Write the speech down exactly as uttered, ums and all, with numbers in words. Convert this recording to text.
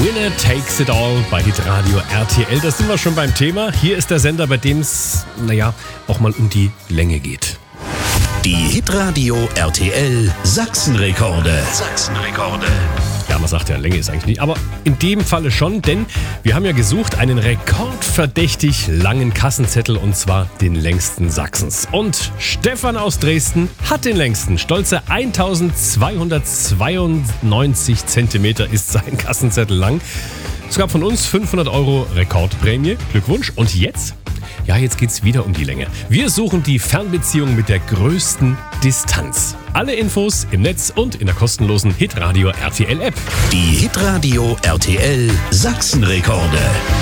Winner Takes It All bei Hitradio R T L. Da sind wir schon beim Thema. Hier ist der Sender, bei dem es, naja, auch mal um die Länge geht. Die Hitradio R T L Sachsenrekorde. Sachsenrekorde. Ja, man sagt ja, Länge ist eigentlich nicht, aber in dem Falle schon, denn wir haben ja gesucht einen rekordverdächtig langen Kassenzettel und zwar den längsten Sachsens. Und Stefan aus Dresden hat den längsten. Stolze eintausendzweihundertzweiundneunzig Zentimeter ist sein Kassenzettel lang. Es gab von uns fünfhundert Euro Rekordprämie. Glückwunsch. Und jetzt? Ja, jetzt geht's wieder um die Länge. Wir suchen die Fernbeziehung mit der größten Distanz. Alle Infos im Netz und in der kostenlosen Hitradio R T L App. Die Hitradio R T L Sachsenrekorde.